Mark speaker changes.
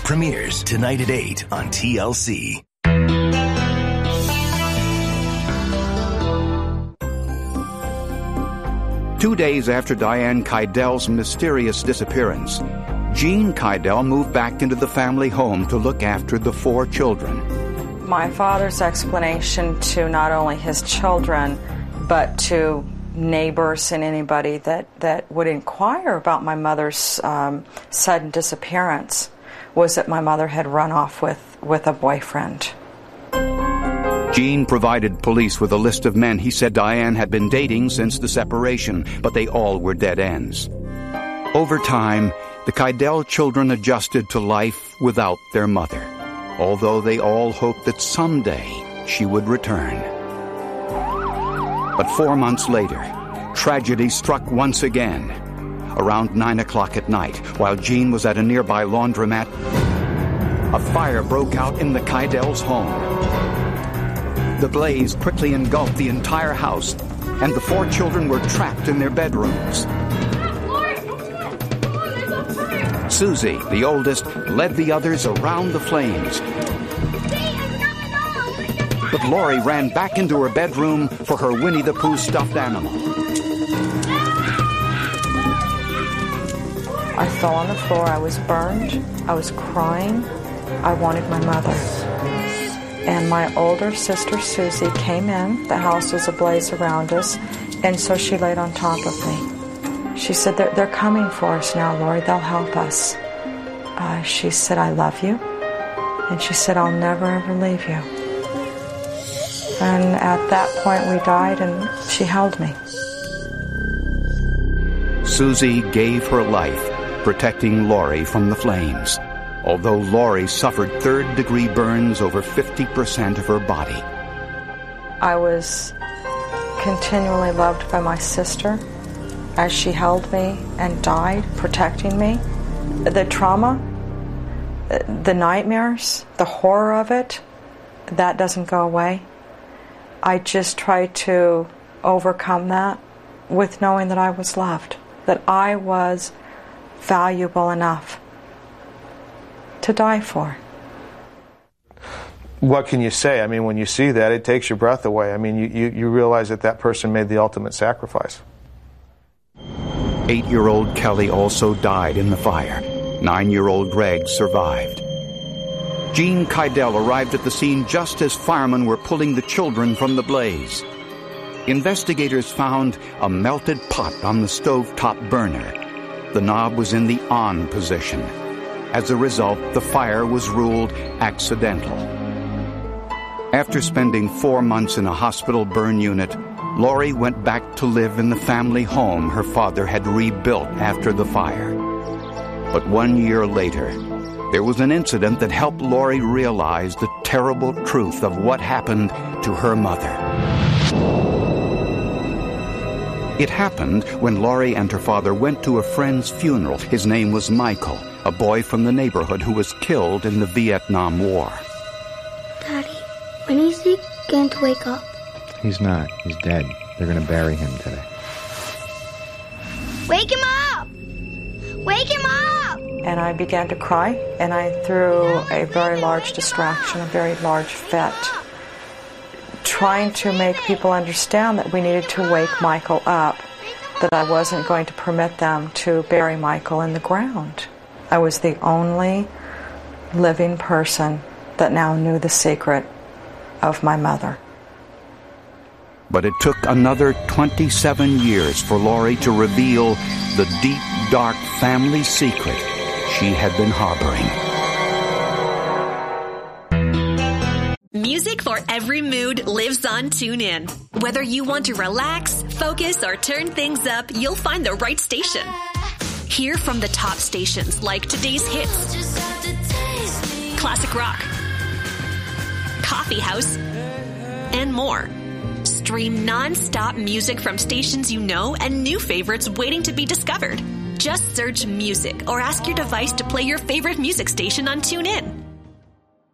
Speaker 1: premieres tonight at 8 on TLC.
Speaker 2: Two days after Diane Keidel's mysterious disappearance, Jean Keidel moved back into the family home to look after the 4 children.
Speaker 3: My father's explanation to not only his children, but to neighbors and anybody that would inquire about my mother's sudden disappearance was that my mother had run off with a boyfriend.
Speaker 2: Jean provided police with a list of men he said Diane had been dating since the separation, but they all were dead ends. Over time, the Keidel children adjusted to life without their mother, although they all hoped that someday she would return. But 4 months later, tragedy struck once again. Around 9 o'clock at night, while Jean was at a nearby laundromat, a fire broke out in the Keidels' home. The blaze quickly engulfed the entire house, and the 4 children were trapped in their bedrooms. Susie, the oldest, led the others around the flames. But Lori ran back into her bedroom for her Winnie the Pooh stuffed animal.
Speaker 3: I fell on the floor. I was burned. I was crying. I wanted my mother. And my older sister, Susie, came in. The house was ablaze around us, and so she laid on top of me. She said, they're coming for us now, Lori. They'll help us. She said, I love you. And she said, I'll never, ever leave you. And at that point, we died, and she held me.
Speaker 2: Susie gave her life, protecting Lori from the flames, although Lori suffered third-degree burns over 50% of her body.
Speaker 3: I was continually loved by my sister as she held me and died, protecting me. The trauma, the nightmares, the horror of it, that doesn't go away. I just try to overcome that with knowing that I was loved, that I was valuable enough to die for.
Speaker 4: What can you say? I mean, when you see that, it takes your breath away. I mean, you realize that person made the ultimate sacrifice.
Speaker 2: 8-year-old Kelly also died in the fire. 9-year-old Greg survived. Jean Keidel arrived at the scene just as firemen were pulling the children from the blaze. Investigators found a melted pot on the stovetop burner. The knob was in the on position. As a result, the fire was ruled accidental. After spending 4 months in a hospital burn unit, Lori went back to live in the family home her father had rebuilt after the fire. But 1 year later, there was an incident that helped Lori realize the terrible truth of what happened to her mother. It happened when Lori and her father went to a friend's funeral. His name was Michael, a boy from the neighborhood who was killed in the Vietnam War.
Speaker 5: Daddy, when is he going to wake up?
Speaker 6: He's not. He's dead. They're going to bury him today.
Speaker 5: Wake him up! Wake him up!
Speaker 3: And I began to cry, and I threw a very large distraction, a very large fit, trying to make people understand that we needed to wake Michael up, that I wasn't going to permit them to bury Michael in the ground. I was the only living person that now knew the secret of my mother.
Speaker 2: But it took another 27 years for Lori to reveal the deep, dark family secret she had been harboring.
Speaker 7: Music for every mood lives on TuneIn. Whether you want to relax, focus, or turn things up, you'll find the right station. Hear from the top stations like today's hits, classic rock, coffee house, and more. Stream non-stop music from stations you know and new favorites waiting to be discovered. Just search music or ask your device to play your favorite music station on TuneIn.